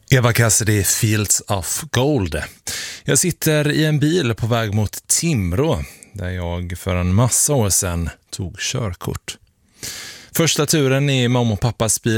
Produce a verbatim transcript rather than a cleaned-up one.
Eva Cassidy, Fields of Gold. Jag sitter i en bil på väg mot Timrå, där jag för en massa år sedan tog körkort. Första turen i mamma och pappas bil